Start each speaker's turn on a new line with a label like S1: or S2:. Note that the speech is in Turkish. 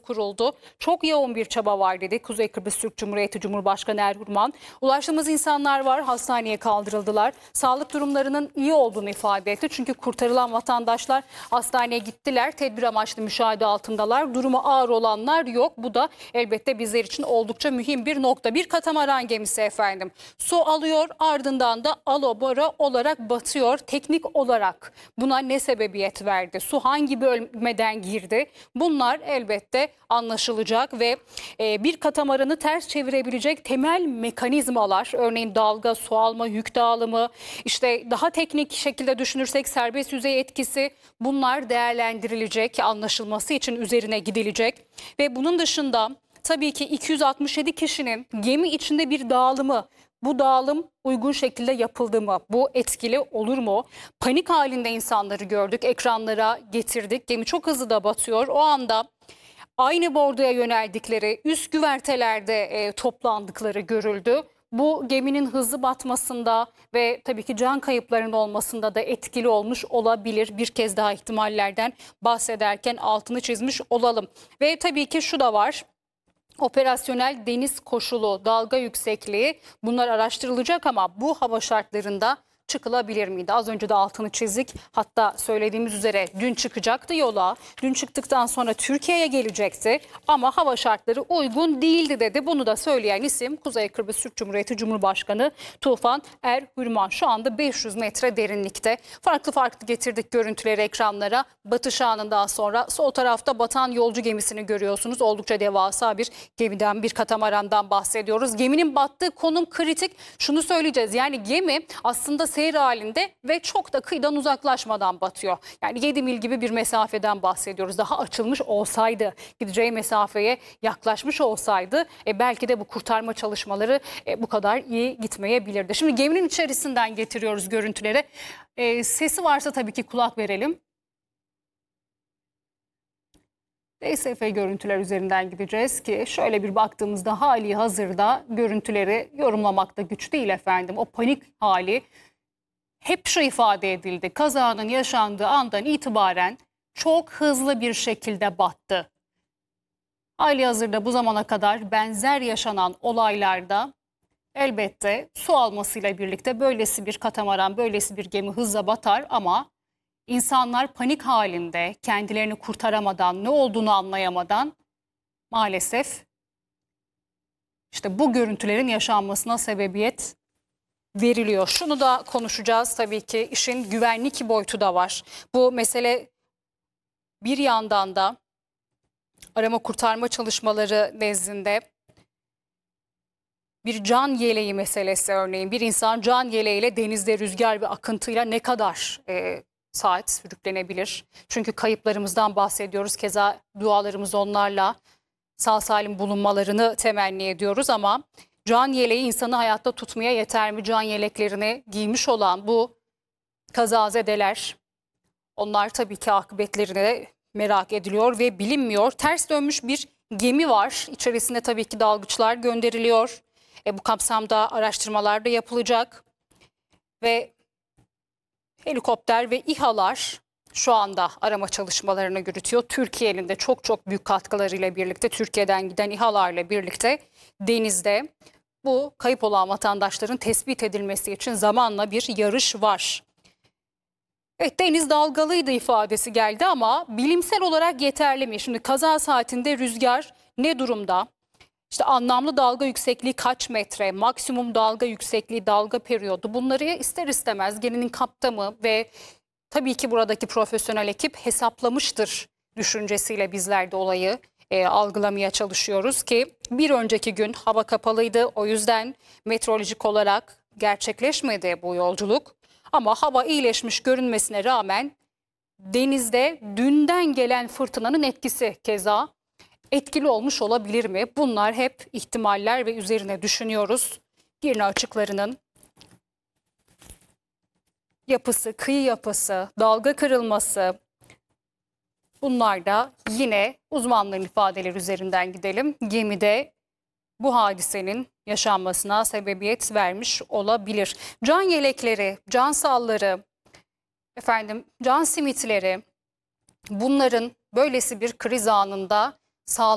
S1: kuruldu. Çok yoğun bir çaba var dedi Kuzey Kıbrıs Türk Cumhuriyeti Cumhurbaşkanı Erhurman. Ulaştığımız insanlar var, hastaneye kaldırıldılar. Sağlık durumlarının iyi olduğunu ifade etti. Çünkü kurtarılan vatandaşlar hastaneye gittiler. Tedbir amaçlı müşahede altındalar. Durumu ağır olanlar yok. Bu da elbette bizler için oldukça mühim bir nokta. Bir katamaran gemisi efendim. Su alıyor, ardından da alabora olarak batıyor. Teknik olarak buna ne sebebiyet verdi? Su hangi bölmeden girdi? Bunlar elbette anlaşılacak ve bir katamaranı ters çevirebilecek temel mekanizmalar, örneğin dalga, su alma, yük dağılımı, işte daha teknik şekilde düşünürsek serbest yüzey etkisi, bunlar değerlendirilecek, anlaşılması için üzerine gidilecek ve bunun dışında tabii ki 267 kişinin gemi içinde bir dağılımı, bu dağılım uygun şekilde yapıldı mı? Bu etkili olur mu? Panik halinde insanları gördük, ekranlara getirdik. Gemi çok hızlı da batıyor. O anda aynı bordoya yöneldikleri, üst güvertelerde toplandıkları görüldü. Bu geminin hızlı batmasında ve tabii ki can kayıplarının olmasında da etkili olmuş olabilir. Bir kez daha ihtimallerden bahsederken altını çizmiş olalım. Ve tabii ki şu da var. Operasyonel deniz koşulu, dalga yüksekliği, bunlar araştırılacak ama bu hava şartlarında çıkılabilir miydi? Az önce de altını çizdik. Hatta söylediğimiz üzere dün çıkacaktı yola. Dün çıktıktan sonra Türkiye'ye gelecekti ama hava şartları uygun değildi dedi. Bunu da söyleyen isim Kuzey Kıbrıs Türk Cumhuriyeti Cumhurbaşkanı Tufan Erhürman. Şu anda 500 metre derinlikte. Farklı getirdik görüntüleri ekranlara. Batış anından sonra sol tarafta batan yolcu gemisini görüyorsunuz. Oldukça devasa bir gemiden, bir katamarandan bahsediyoruz. Geminin battığı konum kritik. Şunu söyleyeceğiz, yani gemi aslında seyir halinde ve çok da kıyıdan uzaklaşmadan batıyor. Yani 7 mil gibi bir mesafeden bahsediyoruz. Daha açılmış olsaydı, gideceği mesafeye yaklaşmış olsaydı belki de bu kurtarma çalışmaları bu kadar iyi gitmeyebilirdi. Şimdi geminin içerisinden getiriyoruz görüntüleri. Sesi varsa tabii ki kulak verelim. DSF görüntüler üzerinden gideceğiz ki şöyle bir baktığımızda hali hazırda görüntüleri yorumlamakta güç değil efendim. O panik hali hep şu ifade edildi: kazanın yaşandığı andan itibaren çok hızlı bir şekilde battı. Halihazırda bu zamana kadar benzer yaşanan olaylarda elbette su almasıyla birlikte böylesi bir katamaran, böylesi bir gemi hızla batar ama İnsanlar panik halinde, kendilerini kurtaramadan, ne olduğunu anlayamadan maalesef işte bu görüntülerin yaşanmasına sebebiyet veriliyor. Şunu da konuşacağız tabii ki, işin güvenlik boyutu da var. Bu mesele bir yandan da arama kurtarma çalışmaları nezdinde bir can yeleği meselesi, örneğin bir insan can yeleğiyle denizde rüzgar ve akıntıyla ne kadar saat sürüklenebilir? Çünkü kayıplarımızdan bahsediyoruz. Keza dualarımız onlarla sağ salim bulunmalarını temenni ediyoruz ama can yeleği insanı hayatta tutmaya yeter mi? Can yeleklerini giymiş olan bu kazazedeler, onlar tabii ki akıbetlerini merak ediliyor ve bilinmiyor. Ters dönmüş bir gemi var. İçerisinde tabii ki dalgıçlar gönderiliyor. Bu kapsamda araştırmalar da yapılacak ve helikopter ve İHA'lar şu anda arama çalışmalarını yürütüyor. Türkiye'nin de çok büyük katkılarıyla birlikte, Türkiye'den giden İHA'larla birlikte denizde bu kayıp olan vatandaşların tespit edilmesi için zamanla bir yarış var. Evet, deniz dalgalıydı ifadesi geldi ama bilimsel olarak yeterli mi? Şimdi kaza saatinde rüzgar ne durumda? İşte anlamlı dalga yüksekliği kaç metre, maksimum dalga yüksekliği, dalga periyodu, bunları ister istemez geminin kaptanı ve tabii ki buradaki profesyonel ekip hesaplamıştır düşüncesiyle bizler de olayı algılamaya çalışıyoruz ki bir önceki gün hava kapalıydı. O yüzden meteorolojik olarak gerçekleşmedi bu yolculuk ama hava iyileşmiş görünmesine rağmen denizde dünden gelen fırtınanın etkisi keza etkili olmuş olabilir mi? Bunlar hep ihtimaller ve üzerine düşünüyoruz. Girne açıklarının yapısı, kıyı yapısı, dalga kırılması, bunlar da yine uzmanların ifadeleri üzerinden gidelim. Gemide bu hadisenin yaşanmasına sebebiyet vermiş olabilir. Can yelekleri, can salları, can simitleri, bunların böylesi bir kriz anında